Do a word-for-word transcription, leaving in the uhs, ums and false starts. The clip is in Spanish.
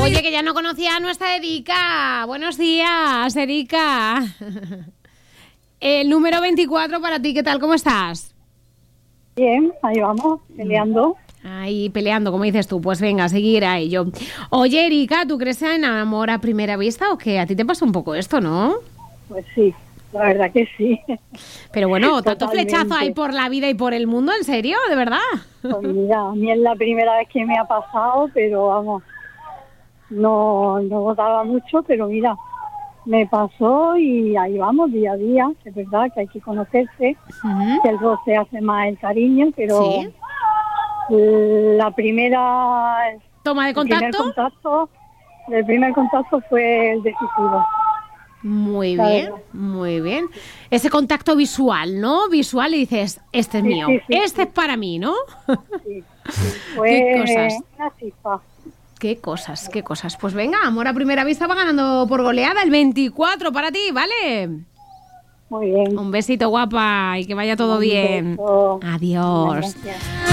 Oye, que ya no conocía a nuestra Erika. Buenos días, Erika. El número veinticuatro para ti, ¿qué tal? ¿Cómo estás? Bien, ahí vamos, peleando. Ahí peleando, como dices tú. Pues venga, a seguir a ello. Oye, Erika, ¿tú crees en amor a primera vista o qué? A ti te pasa un poco esto, ¿no? Pues sí, la verdad que sí. Pero bueno, tanto Totalmente. flechazo hay por la vida y por el mundo, ¿en serio? ¿De verdad? Pues mira, a mí es la primera vez que me ha pasado, pero vamos, no, no daba mucho, pero mira, me pasó y ahí vamos día a día. Es verdad que hay que conocerse, Uh-huh. que el roce hace más el cariño, pero Sí. la primera, ¿Toma de el primer contacto? contacto, el primer contacto fue el decisivo. Muy La bien, verdad. muy bien. Ese contacto visual, ¿no? Visual y dices, este es Sí, mío, sí, sí, este sí. es para mí, ¿no? Sí, sí, fue Qué cosas. una chispa. Qué cosas, qué cosas. Pues venga, amor a primera vista va ganando por goleada el veinticuatro para ti, ¿vale? Muy bien. Un besito, guapa, y que vaya todo Un bien. beso. Adiós. Gracias.